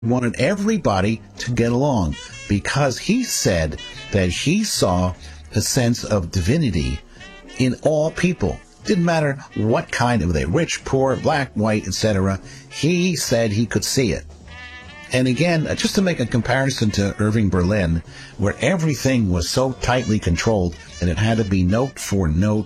wanted everybody to get along because he said that he saw a sense of divinity in all people. Didn't matter what kind of they, rich, poor, black, white, etc. He said he could see it. And again, just to make a comparison to Irving Berlin, where everything was so tightly controlled and it had to be note for note,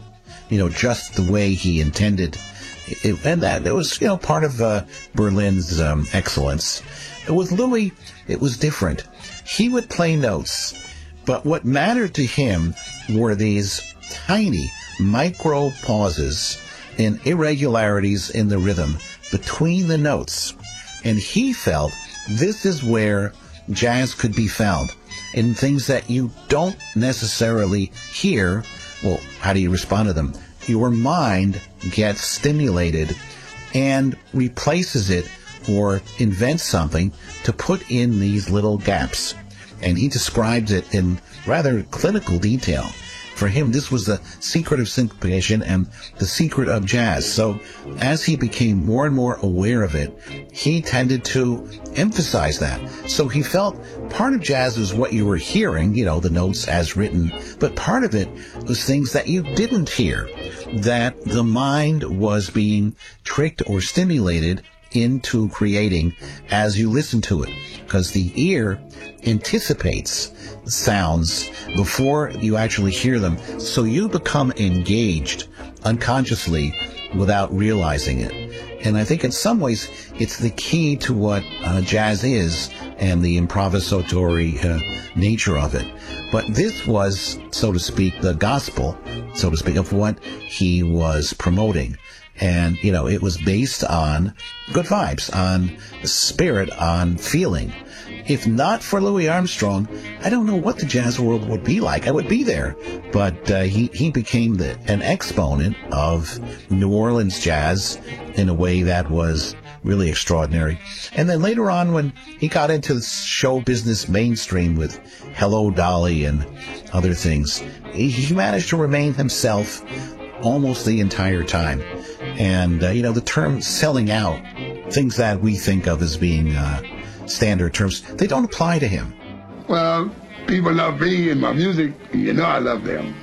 just the way he intended. And that it was, part of Berlin's excellence. With Louis, it was different. He would play notes, but what mattered to him were these tiny micro pauses and irregularities in the rhythm between the notes. And he felt this is where jazz could be found, in things that you don't necessarily hear. Well, how do you respond to them? Your mind gets stimulated and replaces it or invents something to put in these little gaps. And he describes it in rather clinical detail. For him, this was the secret of syncopation and the secret of jazz. So as he became more and more aware of it, he tended to emphasize that. So he felt part of jazz was what you were hearing, the notes as written, but part of it was things that you didn't hear, that the mind was being tricked or stimulated into creating as you listen to it, because the ear anticipates sounds before you actually hear them, so you become engaged unconsciously without realizing it. And I think in some ways it's the key to what jazz is and the improvisatory nature of it. But this was, so to speak, the gospel, so to speak, of what he was promoting. And, it was based on good vibes, on spirit, on feeling. If not for Louis Armstrong, I don't know what the jazz world would be like. I would be there. But he became an exponent of New Orleans jazz in a way that was really extraordinary. And then later on, when he got into the show business mainstream with Hello, Dolly and other things, he managed to remain himself almost the entire time. And, the term selling out, things that we think of as being standard terms, they don't apply to him. Well, people love me and my music. I love them.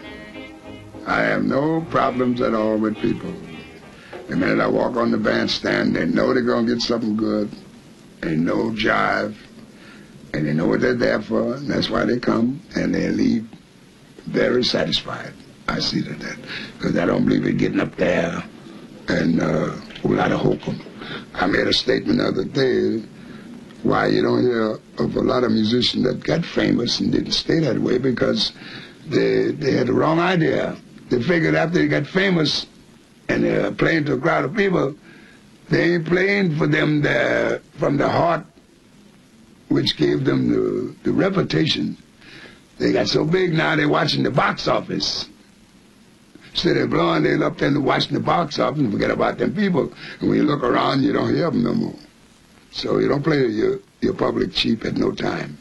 I have no problems at all with people. The minute I walk on the bandstand, they know they're going to get something good. They know jive. And they know what they're there for. And that's why they come. And they leave very satisfied. I see that. Because I don't believe in getting up there and a lot of hokum. I made a statement the other day why you don't hear of a lot of musicians that got famous and didn't stay that way, because they had the wrong idea. They figured after they got famous and they're playing to a crowd of people, they ain't playing for them from the heart, which gave them the reputation. They got so big now they're watching the box office. Instead of blowing, they're up there watching the box office and forget about them people. And when you look around, you don't hear them no more. So you don't play your public cheap at no time.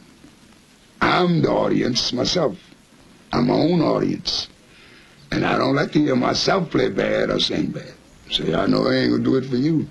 I'm the audience myself. I'm my own audience. And I don't like to hear myself play bad or sing bad. So y'all know I ain't gonna do it for you.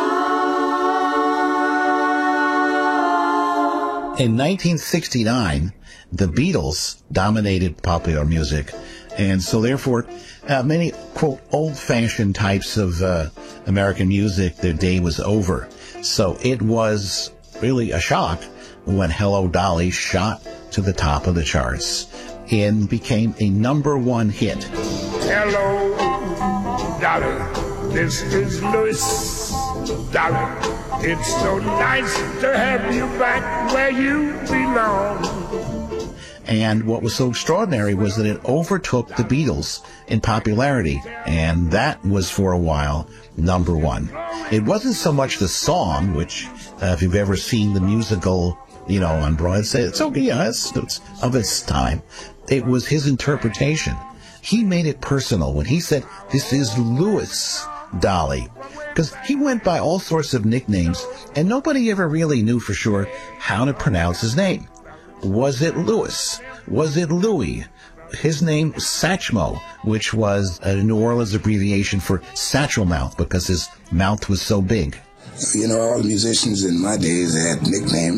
In 1969, the Beatles dominated popular music. And so therefore, many, quote, old-fashioned types of American music, their day was over. So it was really a shock when Hello, Dolly shot to the top of the charts and became a #1 hit. Hello, Dolly, this is Louis. Dolly, it's so nice to have you back where you belong. And what was so extraordinary was that it overtook the Beatles in popularity, and that was for a while #1. It wasn't so much the song, which, if you've ever seen the musical, on Broadway, it's okay, it's of its time. It was his interpretation. He made it personal when he said, "This is Louis Dolly," because he went by all sorts of nicknames, and nobody ever really knew for sure how to pronounce his name. Was it Louis? Was it Louis? His name, Satchmo, which was a New Orleans abbreviation for satchel mouth, because his mouth was so big. You know, all the musicians in my days had nicknames.